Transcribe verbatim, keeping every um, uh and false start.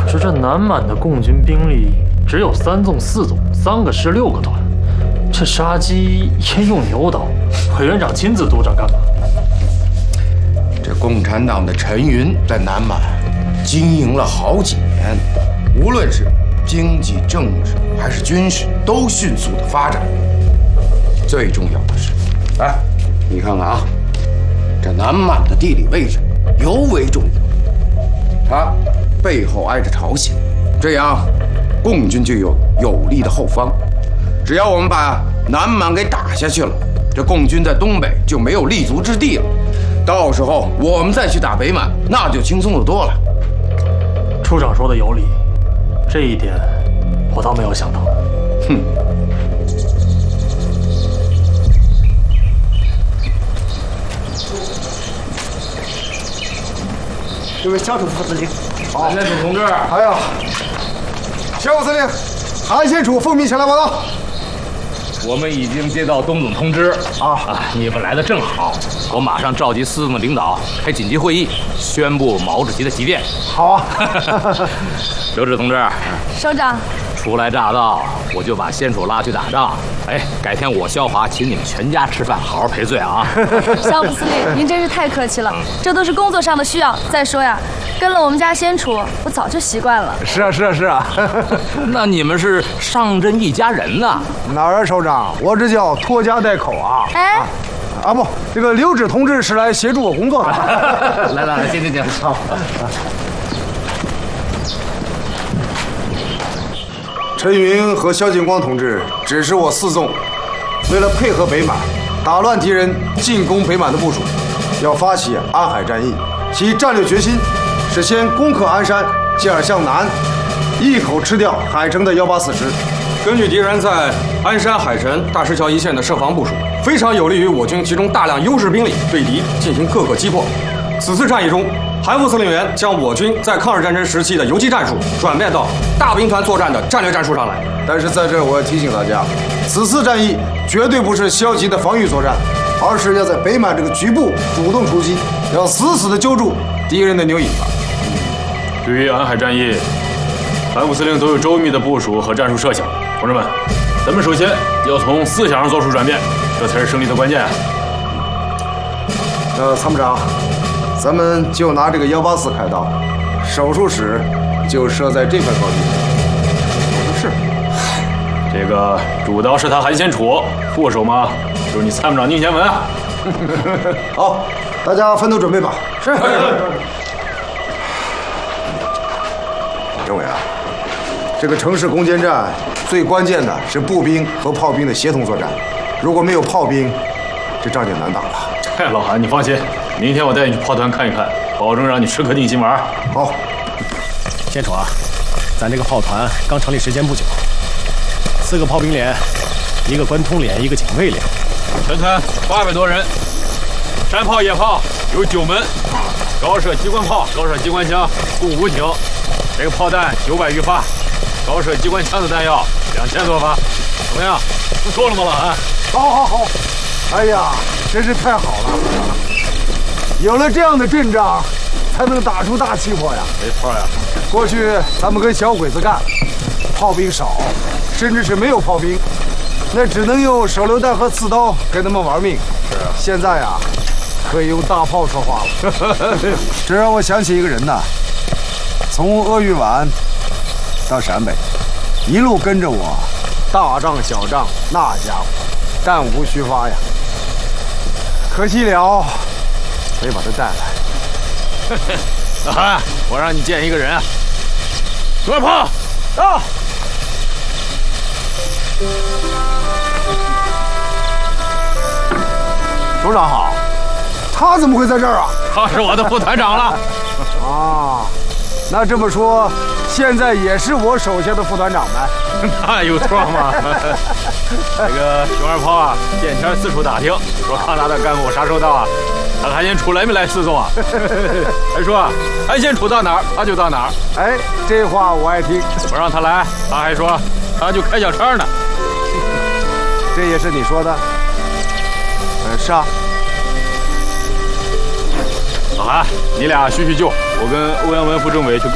是这南满的共军兵力只有三纵四纵，三个师六个团，这杀鸡也用牛刀，委员长亲自督着干嘛？ 这共产党的陈云在南满经营了好几年，无论是经济、政治还是军事，都迅速的发展。最重要的是，哎，你看看啊，这南满的地理位置尤为重要，它背后挨着朝鲜，这样共军就有有力的后方。只要我们把南满给打下去了，这共军在东北就没有立足之地了。到时候我们再去打北满，那就轻松的多了。 处长说的有理，这一点我倒没有想到。 哼。 这位小楚副司令， 韩先楚同志， 哎呀，小副司令，韩先楚奉命前来报道。 我们已经接到东总通知啊，你们来的正好，我马上召集四纵的领导开紧急会议，宣布毛主席的急电。 好啊， 刘志同志， 首长， 初来乍到，我就把先楚拉去打仗。哎，改天我萧华请你们全家吃饭，好好赔罪啊！ 小副司令，您真是太客气了，这都是工作上的需要。再说呀，跟了我们家先楚，我早就习惯了。 是啊，是啊，是啊。 那你们是上阵一家人呐？ 哪儿啊，首长？我这叫拖家带口啊。 哎， 啊不，这个刘志同志是来协助我工作的。 来来来，进进进。好。 陈云和萧劲光同志指示我四纵，为了配合北满，打乱敌人进攻北满的部署，要发起安海战役。其战略决心是先攻克鞍山，继而向南，一口吃掉海城的幺八四师。 根据敌人在鞍山、海神、大石桥一线的设防部署，非常有利于我军集中大量优势兵力对敌进行各个击破。此次战役中，韩副司令员将我军在抗日战争时期的游击战术转变到大兵团作战的战略战术上来。 但是在这儿我要提醒大家，此次战役绝对不是消极的防御作战，而是要在北满这个局部主动出击，要死死地揪住敌人的牛尾巴。 对于安海战役，韩副司令都有周密的部署和战术设想。同志们，咱们首先要从思想上做出转变，这才是胜利的关键。 呃，参谋长，咱们就拿这个幺八四开刀，手术室就设在这块高地。手术室， 这个主刀是他韩先楚，副手嘛就是你参谋长宁贤文啊。 好，大家分头准备吧。是。政委啊，这个城市攻坚战最关键的是步兵和炮兵的协同作战，如果没有炮兵，这仗就难打了。 哎，老韩，你放心，明天我带你去炮团看一看，保证让你吃颗定心丸。 好， 先楚啊，咱这个炮团刚成立时间不久，四个炮兵连，一个关通连，一个警卫连， 全团八百多人，山炮、野炮有九门，高射机关炮、高射机关枪共五挺，这个炮弹九百余发，高射机关枪的弹药两千多发，怎么样？不错了吗，老韩？ 好，好，好。哎呀，真是太好了！有了这样的阵仗，才能打出大气魄呀。 没错呀。 过去咱们跟小鬼子干，炮兵少，甚至是没有炮兵，那只能用手榴弹和刺刀跟他们玩命。 是啊。 现在呀，可以用大炮说话了。这让我想起一个人呐，从鄂豫皖到陕北，一路跟着我，大仗小仗，那家伙弹无虚发呀。可惜了，没把他带来。 老韩，我让你见一个人啊。准备炮， 到。首长好，他怎么会在这儿啊？ 他是我的副团长了。 啊，那这么说，现在也是我手下的副团长呗？ 那有错吗？这个熊二炮啊，见天四处打听，说康达的干部啥时候到啊？他韩先楚来没来四纵啊？还说韩先楚到哪儿他就到哪儿。 哎，这话我爱听。 不让他来，他还说他就开小差呢。 这也是你说的？呃，是啊。 老韩，你俩叙叙旧，我跟欧阳文副政委去。